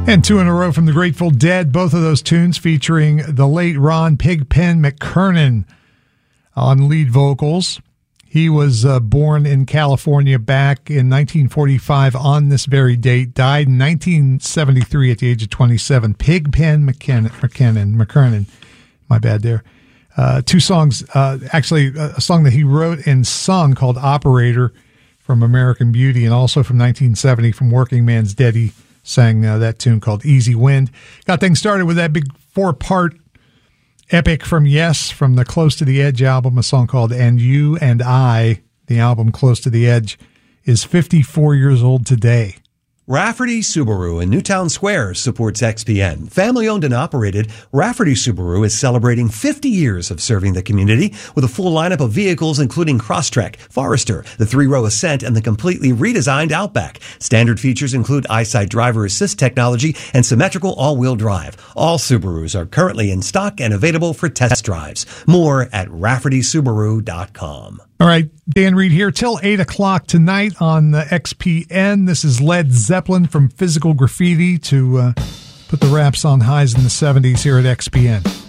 And two in a row from the Grateful Dead, both of those tunes featuring the late Ron Pigpen McKernan on lead vocals. He was born in California back in 1945 on this very date, died in 1973 at the age of 27. Pigpen McKernan, my bad there. Two songs, actually a song that he wrote and sung called Operator from American Beauty, and also from 1970 from Working Man's Dead. He sang that tune called Easy Wind. Got things started with that big 4-part epic from Yes, from the Close to the Edge album, a song called And You and I. The album Close to the Edge is 54 years old today. Rafferty Subaru in Newtown Square supports XPN. Family-owned and operated, Rafferty Subaru is celebrating 50 years of serving the community with a full lineup of vehicles including Crosstrek, Forester, the 3-row Ascent, and the completely redesigned Outback. Standard features include EyeSight driver assist technology and symmetrical all-wheel drive. All Subarus are currently in stock and available for test drives. More at RaffertySubaru.com. All right, Dan Reed here till 8 o'clock tonight on the XPN. This is Led Zeppelin from Physical Graffiti to put the Raps on highs in the 70s here at XPN.